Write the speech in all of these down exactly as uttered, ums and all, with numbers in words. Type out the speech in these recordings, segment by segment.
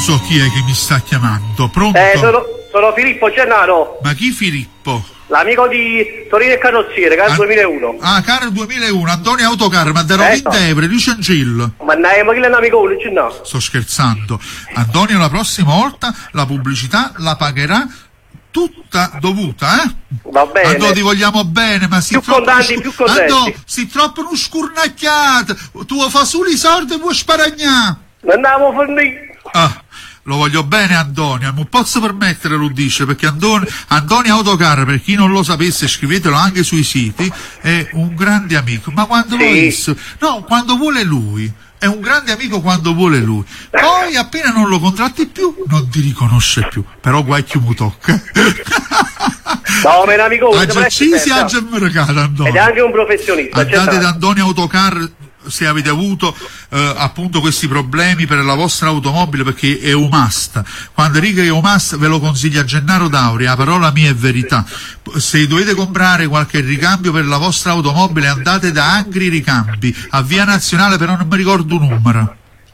so chi è che mi sta chiamando. Pronto? Eh, sono, sono Filippo Gennaro. Ma chi Filippo? L'amico di Torino e Carrozziere, Car An- duemilauno. Ah, Car duemilauno, Antonio Autocar, ma da Eh, Rovintevere, di Ciancillo. Ma no, ma chi è un amico uno, c'è no? Sto scherzando. Antonio, la prossima volta la pubblicità la pagherà tutta dovuta, eh? Va bene. Andò, ti vogliamo bene, ma si Più troppo contanti, scu- più contenti. Andò, si troppo non scurnacchiate. Tu fa solo i soldi e vuoi sparagnare. Andiamo a fornire. Ah, lo voglio bene Antonio, non posso permettere, lo dice, perché Antonio, Antonio Autocar, per chi non lo sapesse, scrivetelo anche sui siti, è un grande amico, ma quando Sì. vuole esso, no, quando vuole lui, è un grande amico quando vuole lui, poi appena non lo contratti più, non ti riconosce più, però guai chi mu tocca. No, ma è un amico uno. Aggia Cisi, aggia mercato, Antonio. Ed è anche un professionista. c'è Andate stato. da Antonio Autocar se avete avuto eh, appunto questi problemi per la vostra automobile, perché è un must. Quando dico è un must ve lo consiglia Gennaro Dauri, la parola mia è verità. Se dovete comprare qualche ricambio per la vostra automobile, andate da Angri Ricambi a Via Nazionale, però non mi ricordo un numero.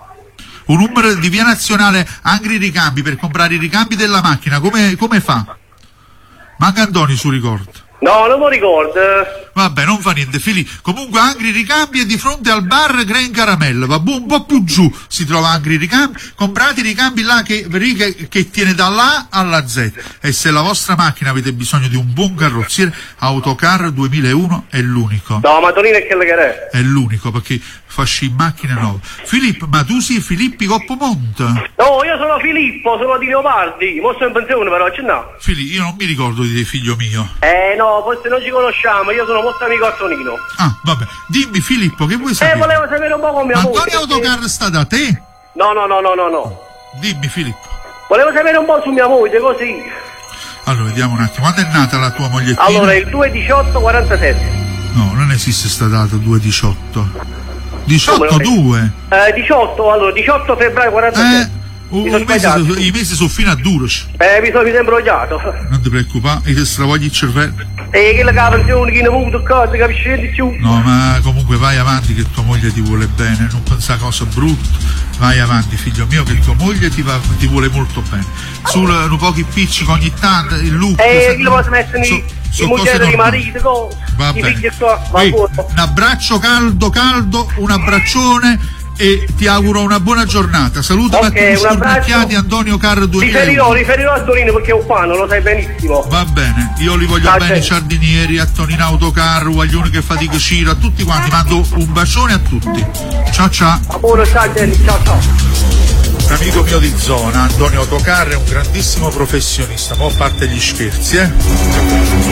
Un numero di Via Nazionale Angri Ricambi per comprare i ricambi della macchina, come, come fa? Manca Antonio su ricordo. No, non lo ricordo. Vabbè, non fa niente, Fili. Comunque Angri Ricambi è di fronte al bar Gran Caramella, va un po' più giù si trova Angri Ricambi. Comprate i ricambi là che, che, che tiene dall'A alla Z. E se la vostra macchina avete bisogno di un buon carrozziere, Autocar duemilauno è l'unico. No, ma Tonino è quello che è. È l'unico, perché fasci macchine nuove. Filippo, ma tu sei Filippi Coppomonte? No, io sono Filippo, sono di Leopardi. Mo sono in pensione però, c'è no. Fili, io non mi ricordo di te, figlio mio. Eh no, forse non ci conosciamo, io sono molto amico a Tonino. Ah, vabbè. Dimmi Filippo, che vuoi Eh, sapere? volevo sapere un po' come mia moglie. Antonio Autocar sta da te? No, no, no, no, no, no. Dimmi Filippo. Volevo sapere un po' su mia moglie, così. Allora, vediamo un attimo. Quando è nata la tua mogliettina? Allora, il due diciotto quarantasette. No, non esiste sta data, due diciotto. diciotto Come lo due. Eh, diciotto, allora, diciotto febbraio quarantasette. Eh, Mi un sono mese, sbagliato. i mesi sono fino a Duraci. Eh, mi sono mi sembro odiato. Non ti preoccupare, io ti stravogli il cervello. E che la pensione, chi ne ha avuto cose, capisci di più? No, ma comunque vai avanti che tua moglie ti vuole bene, non pensa a cose brutte. Vai avanti, figlio mio, che tua moglie ti, va, ti vuole molto bene. Sul un po' chi piccico ogni tanto, il look. Eh, chi lo posso mettere so- i so moglie cose di normali. marito, cose. Va I bene. figli qua, va Ehi, buono. un abbraccio caldo, caldo, un abbraccione e ti auguro una buona giornata. Saluta Ok, Matteo un Scurnacchiati, abbraccio. Antonio Car duemilauno. Riferirò, riferirò a Torino perché è un fan, lo sai benissimo. Va bene, io li voglio Ah, bene, i certo. giardinieri, a Tonino Autocar, Guaglione che fatica Ciro, a tutti quanti, mando un bacione a tutti. Ciao ciao. Amore, ciao, Jenny, ciao, ciao. Un amico mio di zona, Antonio Autocar, è un grandissimo professionista, ma a parte gli scherzi, eh.